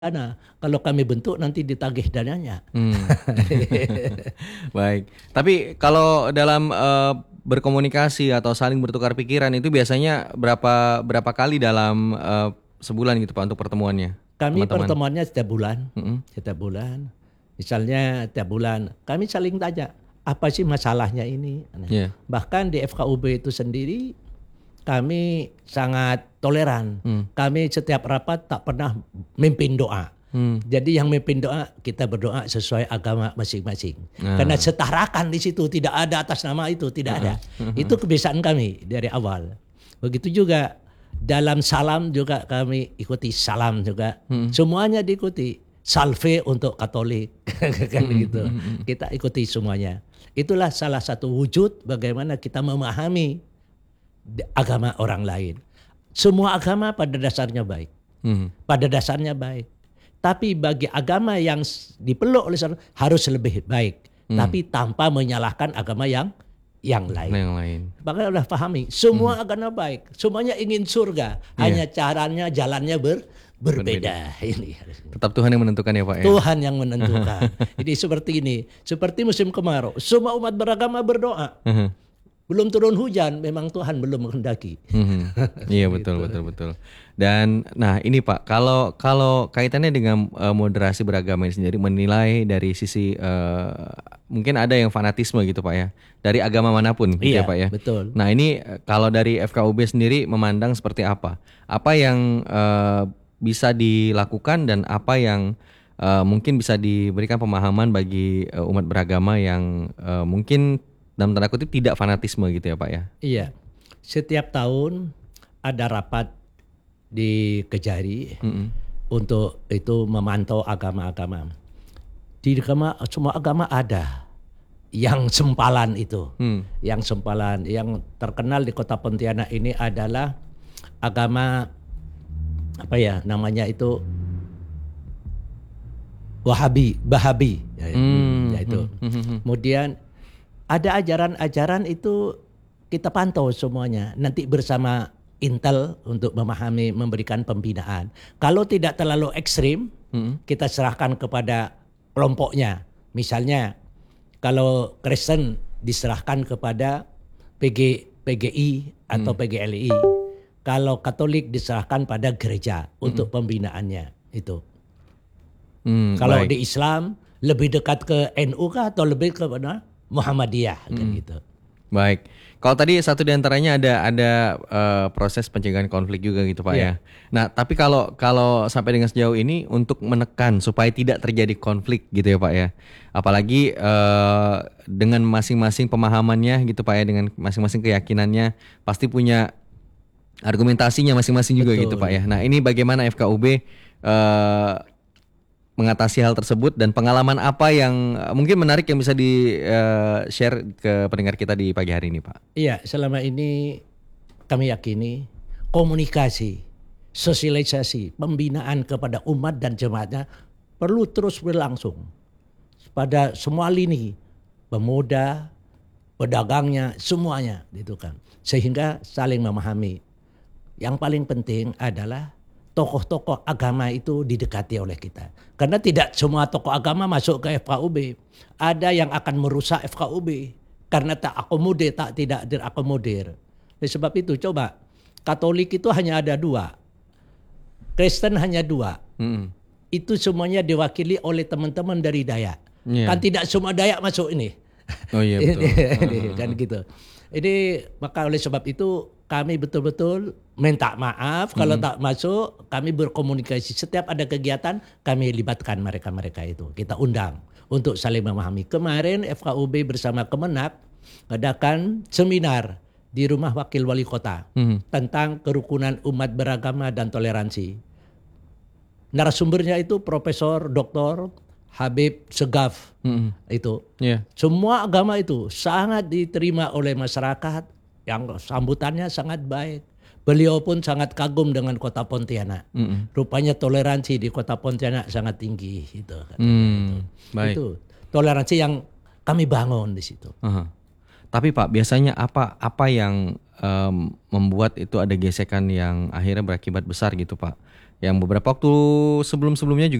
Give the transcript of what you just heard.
dana. Kalau kami bentuk nanti ditagih dananya. Hmm. Baik. Tapi kalau dalam berkomunikasi atau saling bertukar pikiran itu biasanya berapa kali dalam sebulan gitu Pak untuk pertemuannya, Kami teman-teman? pertemuannya setiap bulan. Mm-mm. Setiap bulan. Misalnya tiap bulan kami saling tanya, apa sih masalahnya ini? Nah, Iya. bahkan di FKUB itu sendiri kami sangat toleran. Hmm. Kami setiap rapat tak pernah mimpin doa. Hmm. Jadi yang mimpin doa kita berdoa sesuai agama masing-masing. Nah. Karena setarakan di situ, tidak ada atas nama itu, tidak ada. Itu kebiasaan kami dari awal. Begitu juga dalam salam juga kami ikuti salam juga. Semuanya diikuti. Salve untuk Katolik kan gitu. Kita ikuti semuanya. Itulah salah satu wujud bagaimana kita memahami agama orang lain. Semua agama pada dasarnya baik. Pada dasarnya baik. Tapi bagi agama yang dipeluk oleh seorang harus lebih baik. Tapi tanpa menyalahkan agama yang lain. Yang lain. Makanya udah pahami, semua agama baik. Semuanya ingin surga. Hanya caranya, jalannya berbeda. Ini Tetap Tuhan yang menentukan ya Pak ya. Tuhan yang menentukan. Jadi seperti ini. Seperti musim kemarau. Semua umat beragama berdoa. Belum turun hujan, memang Tuhan belum menghendaki. Iya betul. Dan nah ini Pak, kalau kaitannya dengan moderasi beragama ini sendiri, menilai dari sisi mungkin ada yang fanatisme gitu Pak ya, dari agama manapun gitu ya Iya, Pak ya. betul. Nah ini kalau dari FKUB sendiri memandang seperti apa? Apa yang bisa dilakukan dan apa yang mungkin bisa diberikan pemahaman bagi umat beragama yang mungkin dalam tanda kutip tidak fanatisme gitu ya Pak ya. Iya. Setiap tahun ada rapat di Kejari untuk itu memantau agama-agama. Di semua agama ada yang sempalan itu. Yang sempalan yang terkenal di Kota Pontianak ini adalah agama apa ya namanya itu Bahabi ya itu. Kemudian ada ajaran-ajaran itu kita pantau semuanya. Nanti bersama Intel untuk memahami, memberikan pembinaan. Kalau tidak terlalu ekstrim, kita serahkan kepada kelompoknya. Misalnya kalau Kristen diserahkan kepada PGI atau PGLI. Kalau Katolik diserahkan pada gereja untuk pembinaannya itu. Kalau Baik. di Islam lebih dekat ke NU kah atau lebih kepada Muhammadiyah kan gitu. Baik. Kalau tadi satu diantaranya ada proses pencegahan konflik juga gitu Pak ya. Nah tapi kalau sampai dengan sejauh ini untuk menekan supaya tidak terjadi konflik gitu ya Pak ya. Apalagi dengan masing-masing pemahamannya gitu Pak ya, dengan masing-masing keyakinannya pasti punya argumentasinya masing-masing juga gitu Pak ya. Nah ini bagaimana FKUB mengatasi hal tersebut dan pengalaman apa yang mungkin menarik yang bisa di-share ke pendengar kita di pagi hari ini Pak? Iya, selama ini kami yakini komunikasi, sosialisasi, pembinaan kepada umat dan jemaatnya perlu terus berlangsung pada semua lini, pemuda, pedagangnya, semuanya gitu kan. Sehingga saling memahami. Yang paling penting adalah tokoh-tokoh agama itu didekati oleh kita. Karena tidak semua tokoh agama masuk ke FKUB. Ada yang akan merusak FKUB karena tidak terakomodir. Oleh sebab itu coba, Katolik itu hanya ada 2. Kristen hanya 2. Itu semuanya diwakili oleh teman-teman dari Dayak. Kan tidak semua Dayak masuk ini. Oh iya betul. Kan gitu. Ini maka oleh sebab itu kami betul-betul minta maaf kalau tak masuk. Kami berkomunikasi, setiap ada kegiatan kami libatkan mereka-mereka itu. Kita undang untuk saling memahami. Kemarin FKUB bersama Kemenak adakan seminar di rumah wakil wali kota tentang kerukunan umat beragama dan toleransi. Narasumbernya itu Profesor Dr. Habib Segaf itu. Semua agama itu sangat diterima oleh masyarakat, yang sambutannya sangat baik. Beliau pun sangat kagum dengan Kota Pontianak. Rupanya toleransi di Kota Pontianak sangat tinggi itu. Baik. Itu toleransi yang kami bangun di situ. Tapi Pak, biasanya apa yang membuat itu ada gesekan yang akhirnya berakibat besar gitu Pak? yang beberapa waktu sebelum-sebelumnya juga